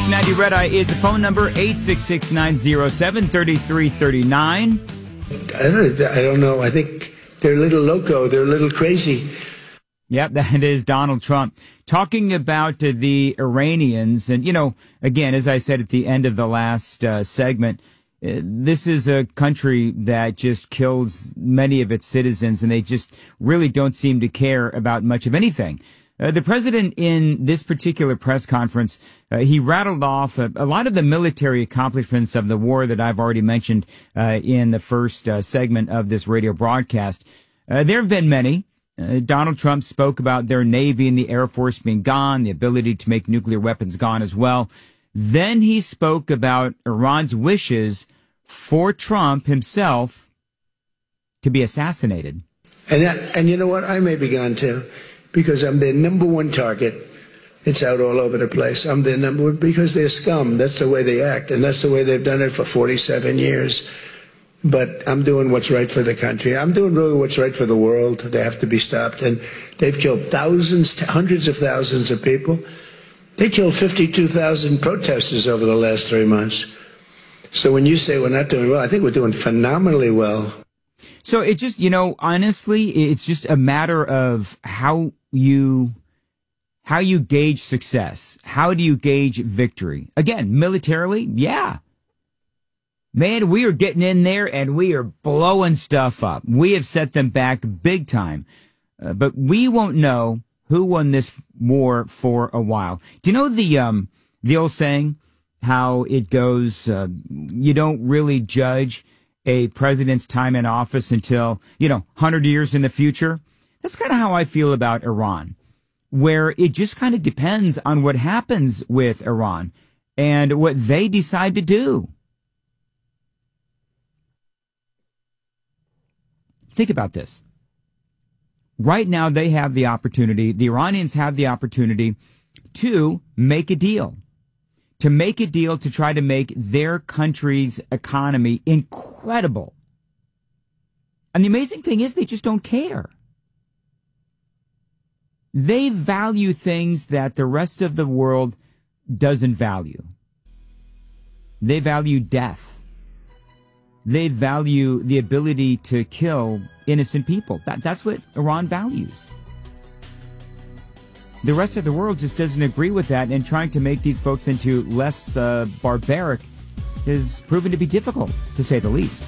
690 Red Eye is the phone number, 866-907-3339. I don't know. I think they're a little loco. They're a little crazy. Yep, that is Donald Trump talking about the Iranians. And, again, as I said at the end of the last segment, this is a country that just kills many of its citizens, and they just really don't seem to care about much of anything. The president in this particular press conference, he rattled off a lot of the military accomplishments of the war that I've already mentioned in the first segment of this radio broadcast. There have been many. Donald Trump spoke about their Navy and the Air Force being gone, the ability to make nuclear weapons gone as well. Then he spoke about Iran's wishes for Trump himself to be assassinated. And you know what? I may be gone too, because I'm their number one target. It's out all over the place. I'm their number one because they're scum. That's the way they act, and that's the way they've done it for 47 years. But I'm doing what's right for the country. I'm doing really what's right for the world. They have to be stopped. And they've killed thousands, hundreds of thousands of people. They killed 52,000 protesters over the last 3 months. So when you say we're not doing well, I think we're doing phenomenally well. So it just, honestly, it's just a matter of how you gauge success. How do you gauge victory? Again, militarily, yeah. Man, we are getting in there and we are blowing stuff up. We have set them back big time. But we won't know who won this war for a while. Do you know the old saying, how it goes, you don't really judge a president's time in office until, 100 years in the future? That's kind of how I feel about Iran, where it just kind of depends on what happens with Iran and what they decide to do. Think about this. Right now, they have the opportunity, the Iranians have the opportunity to make a deal. To make a deal to try to make their country's economy incredible. And the amazing thing is they just don't care. They value things that the rest of the world doesn't value. They value death. They value the ability to kill innocent people. That's what Iran values. The rest of the world just doesn't agree with that, and trying to make these folks into less barbaric has proven to be difficult, to say the least.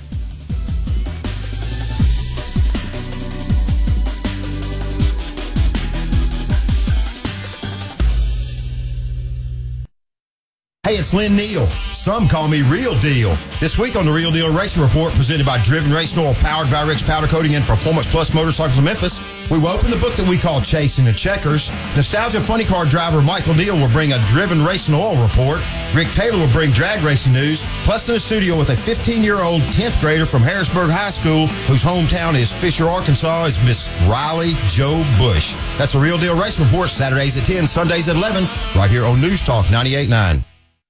Hey, it's Lynn Neal. Some call me Real Deal. This week on the Real Deal Racing Report, presented by Driven Racing Oil, powered by Rick's Powder Coating and Performance Plus Motorcycles of Memphis, we will open the book that we call Chasing the Checkers. Nostalgia funny car driver Michael Neal will bring a Driven Racing Oil report. Rick Taylor will bring drag racing news. Plus, in the studio with a 15-year-old 10th grader from Harrisburg High School, whose hometown is Fisher, Arkansas, is Miss Riley Joe Bush. That's the Real Deal Racing Report, Saturdays at 10, Sundays at 11, right here on News Talk 98.9.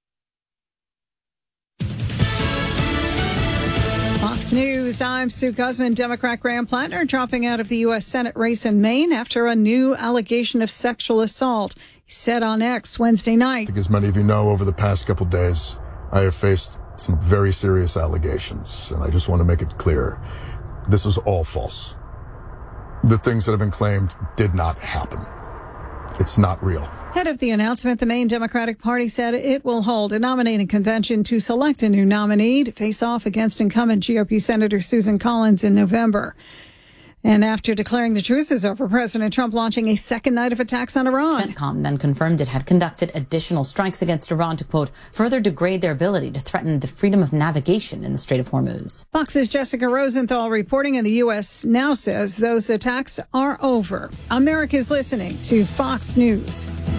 News. I'm Sue Guzman. Democrat Graham Plattner dropping out of the U.S. Senate race in Maine after a new allegation of sexual assault. He said on X Wednesday night. I think as many of you know, over the past couple days, I have faced some very serious allegations, and I just want to make it clear. This is all false. The things that have been claimed did not happen. It's not real. Ahead of the announcement, the Maine Democratic Party said it will hold a nominating convention to select a new nominee to face off against incumbent GOP Senator Susan Collins in November. And after declaring the truce is over, President Trump launching a second night of attacks on Iran. CENTCOM then confirmed it had conducted additional strikes against Iran to, quote, further degrade their ability to threaten the freedom of navigation in the Strait of Hormuz. Fox's Jessica Rosenthal reporting, in the U.S. now says those attacks are over. America's listening to Fox News.